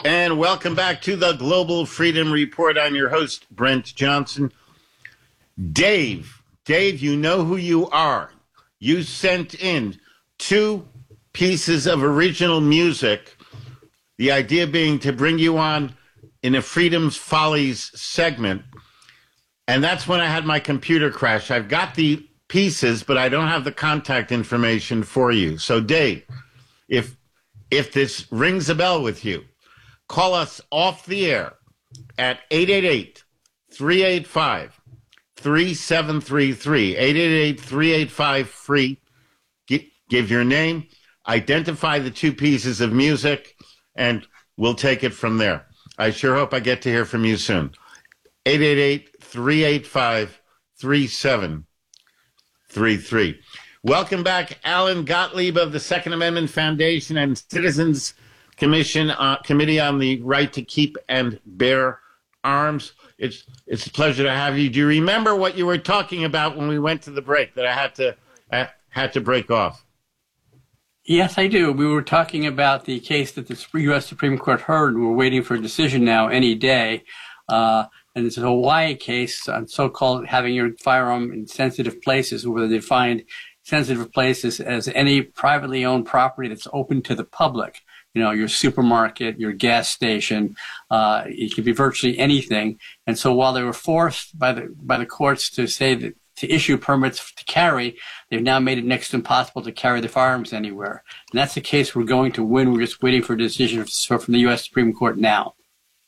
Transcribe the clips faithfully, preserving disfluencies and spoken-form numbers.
And welcome back to the Global Freedom Report. I'm your host, Brent Johnson. Dave, Dave, you know who you are. You sent in two pieces of original music, the idea being to bring you on in a Freedom's Follies segment. And that's when I had my computer crash. I've got the pieces, but I don't have the contact information for you. So, Dave, if if this rings a bell with you, call us off the air at eight eight eight, three eight five, three seven three three, eight eight eight, three eight five, free. Give your name, identify the two pieces of music, and we'll take it from there. I sure hope I get to hear from you soon. eight eight eight, three eight five, three seven three three. Welcome back, Alan Gottlieb of the Second Amendment Foundation and Citizens Commission uh, Committee on the Right to Keep and Bear Arms. It's it's a pleasure to have you. Do you remember what you were talking about when we went to the break that I had to I had to break off? Yes, I do. We were talking about the case that the U S Supreme Court heard. We're waiting for a decision now any day. Uh, and it's a Hawaii case on so-called having your firearm in sensitive places, where they find sensitive places as any privately owned property that's open to the public. You know, your supermarket, your gas station, uh, it could be virtually anything. And so while they were forced by the by the courts to say that to issue permits to carry, they've now made it next to impossible to carry the firearms anywhere. And that's the case we're going to win. We're just waiting for a decision from the U S Supreme Court now.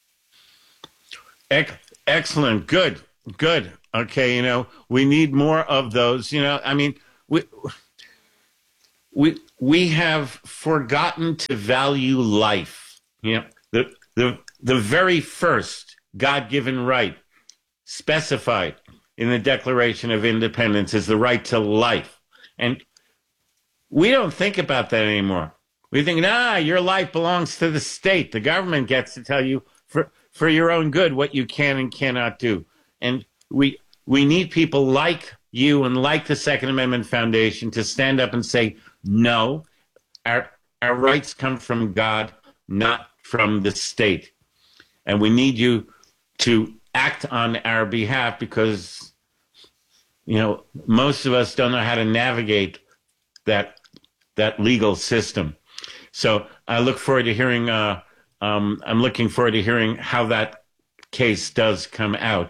Excellent. Good. Good. Okay. You know, we need more of those. You know, I mean, we we we have forgotten to value life. You know, the the the very first God-given right specified in the Declaration of Independence is the right to life. And we don't think about that anymore. We think, nah, your life belongs to the state. The government gets to tell you for for your own good what you can and cannot do. And we we need people like you and like the Second Amendment Foundation to stand up and say, no, our our rights come from God, not from the state. And we need you to act on our behalf because, you know, most of us don't know how to navigate that that legal system. So I look forward to hearing, uh, um, I'm looking forward to hearing how that case does come out.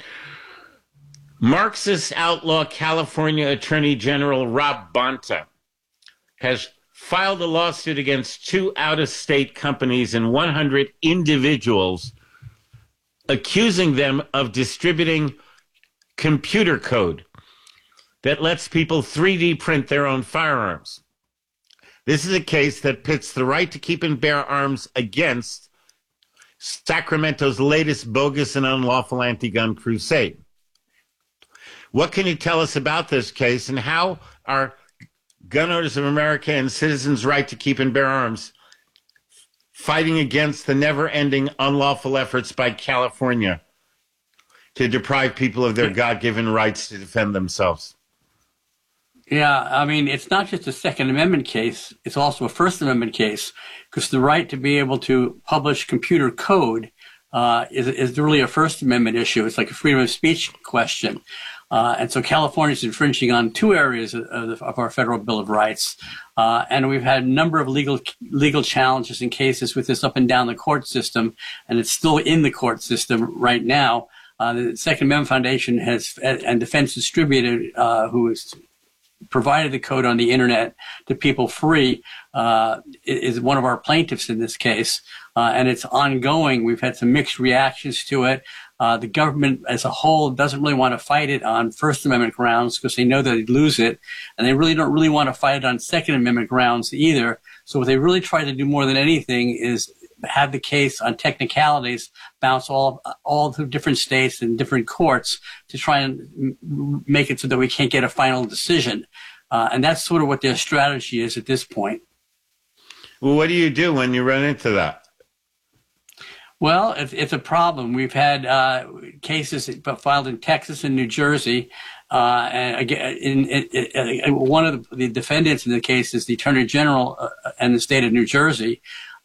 Marxist outlaw California Attorney General Rob Bonta has filed a lawsuit against two out-of-state companies and one hundred individuals, accusing them of distributing computer code that lets people three D print their own firearms. This is a case that pits the right to keep and bear arms against Sacramento's latest bogus and unlawful anti-gun crusade. What can you tell us about this case, and how are Gun Owners of America and Citizens' Right to Keep and Bear Arms fighting against the never-ending unlawful efforts by California to deprive people of their God-given rights to defend themselves? Yeah, I mean, it's not just a Second Amendment case. It's also a First Amendment case, because the right to be able to publish computer code uh, is, is really a First Amendment issue. It's like a freedom of speech question. Uh, and so California is infringing on two areas of, of, of our federal Bill of Rights. Uh, and we've had a number of legal legal challenges and cases with this up and down the court system, and it's still in the court system right now. Uh, the Second Amendment Foundation has, and Defense Distributed, uh, who is provided the code on the internet to people free, uh, is one of our plaintiffs in this case. Uh, and it's ongoing. We've had some mixed reactions to it. Uh, the government as a whole doesn't really want to fight it on First Amendment grounds because they know that they'd lose it. And they really don't really want to fight it on Second Amendment grounds either. So what they really try to do more than anything is have the case on technicalities bounce all all the different states and different courts to try and make it so that we can't get a final decision. Uh, and that's sort of what their strategy is at this point. Well, what do you do when you run into that? Well, it's, it's a problem. We've had uh, cases filed in Texas and New Jersey. Uh, and again, in, in, in, one of the, the defendants in the case is the Attorney General uh, and the state of New Jersey.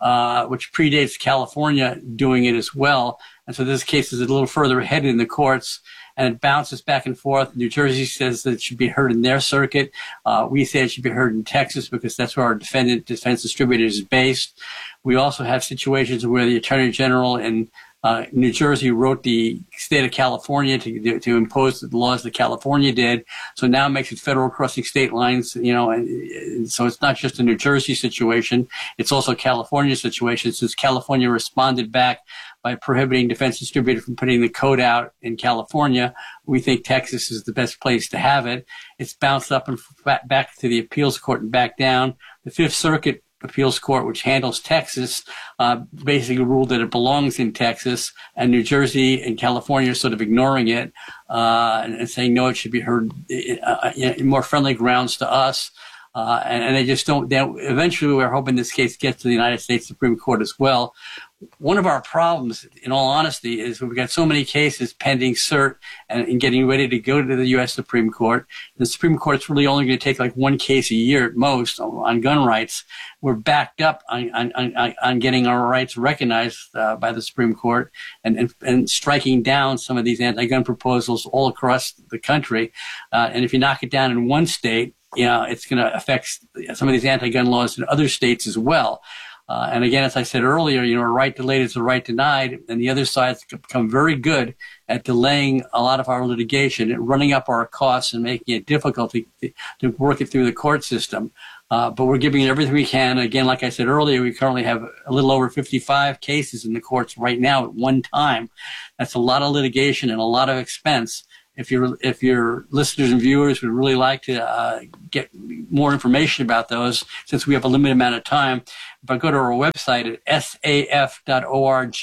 uh, which predates California doing it as well. And so this case is a little further ahead in the courts, and it bounces back and forth. New Jersey says that it should be heard in their circuit. Uh, we say it should be heard in Texas because that's where our defendant defense distributor is based. We also have situations where the Attorney General in uh, New Jersey wrote the state of California to to impose the laws that California did. So now it makes it federal crossing state lines, you know, and, and so it's not just a New Jersey situation. It's also a California situation, since California responded back by prohibiting defense distributor from putting the code out in California. We think Texas is the best place to have it. It's bounced up and back to the appeals court and back down. The Fifth Circuit Appeals Court, which handles Texas, uh, basically ruled that it belongs in Texas, and New Jersey and California are sort of ignoring it uh, and, and saying, no, it should be heard uh, in more friendly grounds to us. Uh, and, and they just don't. They, eventually, we're hoping this case gets to the United States Supreme Court as well. One of our problems, in all honesty, is we've got so many cases pending cert and, and getting ready to go to the U S Supreme Court. The Supreme Court's really only going to take like one case a year at most on gun rights. We're backed up on, on, on, on getting our rights recognized uh, by the Supreme Court and, and, and striking down some of these anti-gun proposals all across the country. Uh, and if you knock it down in one state, you know, it's going to affect some of these anti-gun laws in other states as well. Uh, and again, as I said earlier, you know, a right delayed is a right denied, and the other side's become very good at delaying a lot of our litigation and running up our costs and making it difficult to, to work it through the court system. Uh, but we're giving it everything we can. Again, like I said earlier, we currently have a little over fifty-five cases in the courts right now at one time. That's a lot of litigation and a lot of expense. If your if your listeners and viewers would really like to uh, get more information about those, since we have a limited amount of time, if I go to our website at S A F dot org,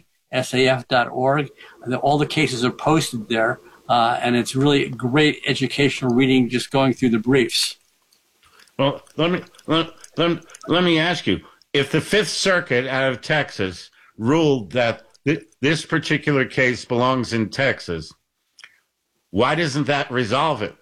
S A F dot org, all the cases are posted there, uh, and it's really great educational reading just going through the briefs. Well, let me let, let, let me ask you, if the Fifth Circuit out of Texas ruled that th- this particular case belongs in Texas, why doesn't that resolve it?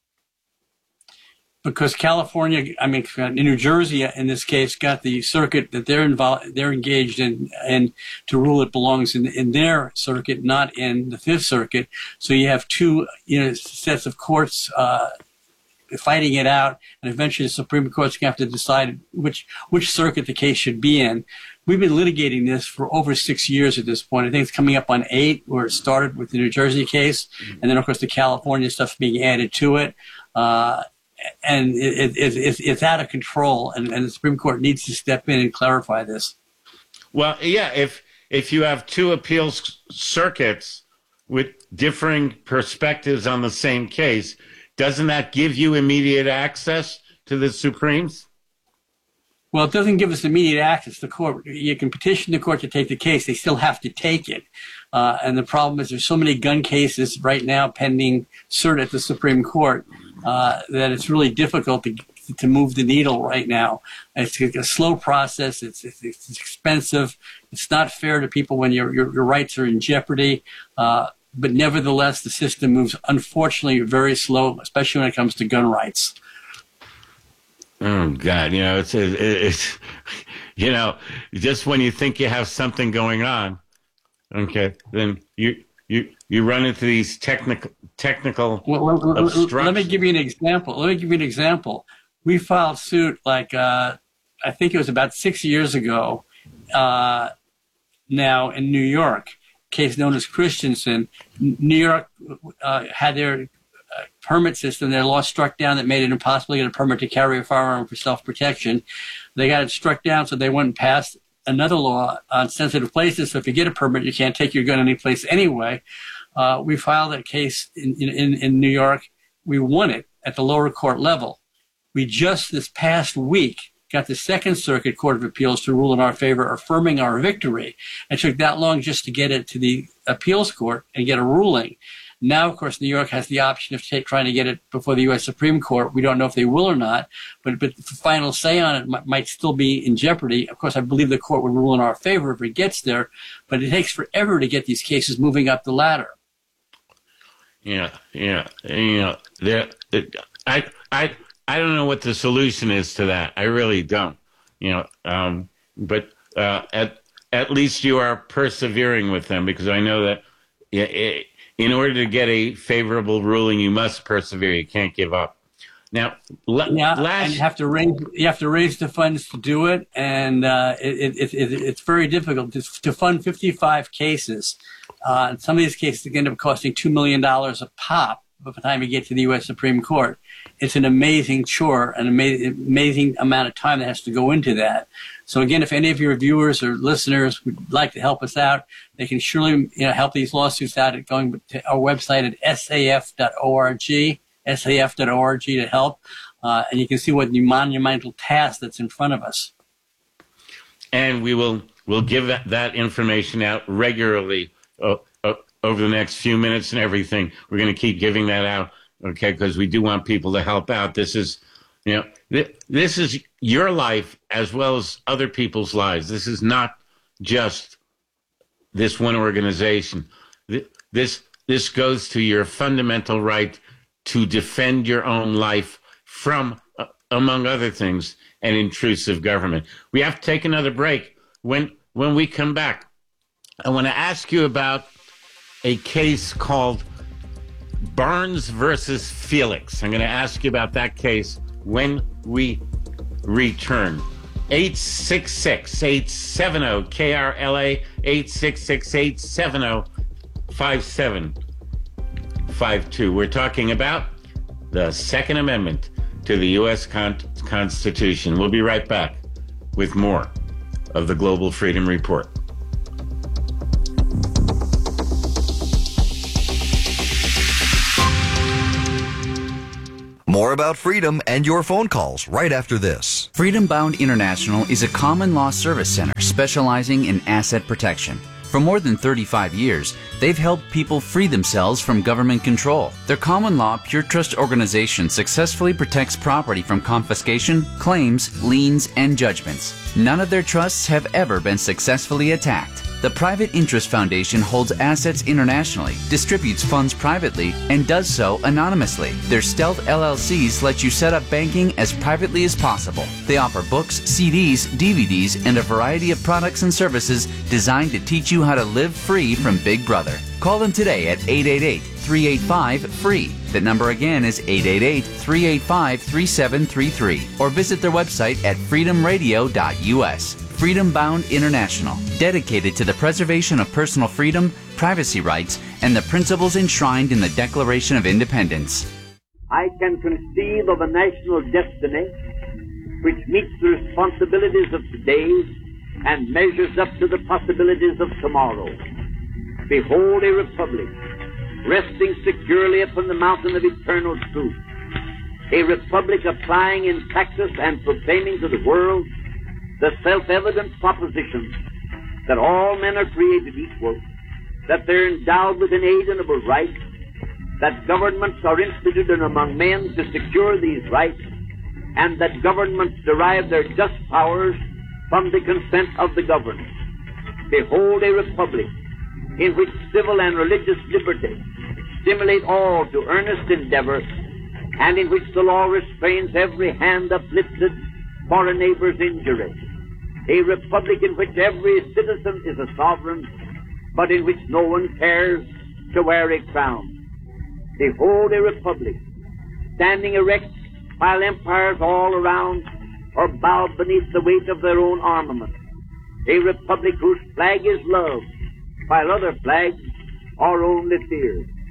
Because California, I mean, New Jersey in this case, got the circuit that they're involved, they're engaged in, and to rule it belongs in, in their circuit, not in the Fifth Circuit. So you have two, you know, sets of courts uh, fighting it out, and eventually the Supreme Court's going to have to decide which which circuit the case should be in. We've been litigating this for over six years at this point. I think it's coming up on eight, where it started with the New Jersey case, and then, of course, the California stuff being added to it. Uh, and it, it, it, it's out of control, and, and the Supreme Court needs to step in and clarify this. Well, yeah, if if you have two appeals circuits with differing perspectives on the same case, doesn't that give you immediate access to the Supremes? Well, it doesn't give us immediate access. The court, you can petition the court to take the case. They still have to take it. Uh, and the problem is there's so many gun cases right now pending cert at the Supreme Court uh, that it's really difficult to to move the needle right now. It's a slow process. It's, it's, it's expensive. It's not fair to people when your your, your rights are in jeopardy. Uh, but nevertheless, the system moves, unfortunately, very slow, especially when it comes to gun rights. Oh, God, you know, it's, it's, you know, just when you think you have something going on, okay, then you you you run into these technical technical well, let, obstructions. Let me give you an example. Let me give you an example. We filed suit like, uh, I think it was about six years ago uh, now in New York, case known as Christensen. New York uh, had their Uh, permit system, their law struck down that made it impossible to get a permit to carry a firearm for self-protection. They got it struck down, so they went and passed another law on sensitive places. So if you get a permit, you can't take your gun anyplace anyway. Uh, we filed a case in, in, in New York. We won it at the lower court level. We just this past week got the Second Circuit Court of Appeals to rule in our favor, affirming our victory. It took that long just to get it to the appeals court and get a ruling. Now, of course, New York has the option of take, trying to get it before the U S Supreme Court. We don't know if they will or not, but, but the final say on it might, might still be in jeopardy. Of course, I believe the court would rule in our favor if it gets there, but it takes forever to get these cases moving up the ladder. Yeah, yeah, you know, there. I, I, I don't know what the solution is to that. I really don't. You know, um, but uh, at at least you are persevering with them, because I know that it, in order to get a favorable ruling, you must persevere. You can't give up. Now, la- yeah, last and you have to raise you have to raise the funds to do it, and uh, it, it, it, it's very difficult to, to fund fifty-five cases. Uh, and some of these cases can end up costing two million dollars a pop by the time you get to the U S Supreme Court. It's an amazing chore, an amazing, amazing amount of time that has to go into that. So again, if any of your viewers or listeners would like to help us out, they can surely you know, help these lawsuits out at going to our website at S A F dot org, S A F dot org to help. Uh, and you can see what the monumental task that's in front of us. And we will we'll give that, that information out regularly uh, uh, over the next few minutes and everything. We're going to keep giving that out, okay, because we do want people to help out. This is, you know, th- this is your life as well as other people's lives. This is not just this one organization. Th- this this goes to your fundamental right to defend your own life from, uh, among other things, an intrusive government. We have to take another break. When when we come back, I want to ask you about a case called Barnes versus Felix. I'm going to ask you about that case when we return. eight six six, eight seven zero, K R L A, eight six six, eight seven zero, five seven five two. We're talking about the Second Amendment to the U S Con- Constitution. We'll be right back with more of the Global Freedom Report. More about freedom and your phone calls right after this. Freedom Bound International is a common law service center specializing in asset protection. For more than thirty-five years, they've helped people free themselves from government control. Their common law pure trust organization successfully protects property from confiscation, claims, liens, and judgments. None of their trusts have ever been successfully attacked. The Private Interest Foundation holds assets internationally, distributes funds privately, and does so anonymously. Their stealth L L Cs let you set up banking as privately as possible. They offer books, C Ds, D V Ds, and a variety of products and services designed to teach you how to live free from Big Brother. Call them today at eight eight eight, three eight five, F R E E. That number again is eight eight eight, three eight five, three seven three three. Or visit their website at freedom radio dot U S. Freedom Bound International, dedicated to the preservation of personal freedom, privacy rights, and the principles enshrined in the Declaration of Independence. I can conceive of a national destiny which meets the responsibilities of today and measures up to the possibilities of tomorrow. Behold a republic resting securely upon the mountain of eternal truth, a republic applying in practice and proclaiming to the world the self-evident proposition that all men are created equal, that they're endowed with inalienable rights, that governments are instituted among men to secure these rights, and that governments derive their just powers from the consent of the governed. Behold a republic in which civil and religious liberty stimulate all to earnest endeavor, and in which the law restrains every hand uplifted for a neighbor's injury. A republic in which every citizen is a sovereign, but in which no one cares to wear a crown. Behold a republic standing erect while empires all around are bowed beneath the weight of their own armament. A republic whose flag is love, while other flags are only fear.